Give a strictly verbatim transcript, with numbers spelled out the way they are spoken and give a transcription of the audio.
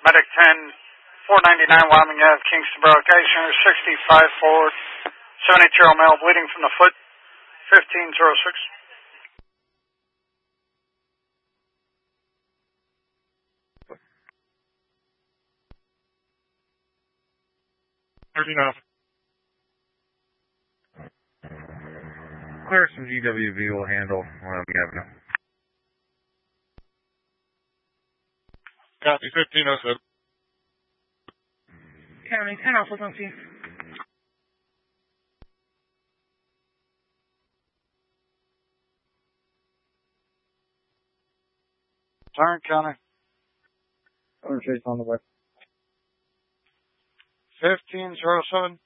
Medic ten, four ninety-nine Wyoming Ave, Kingston, Broward, Geisinger, sixty-five forward, seventy-two-year-old male bleeding from the foot, fifteen oh six. thirteen off. Clear some G W V will handle Wyoming Avenue. Copy, fifteen oh seven. County, ten Alpha, don't see. Tarrant County. Or Chase on the way. fifteen oh seven.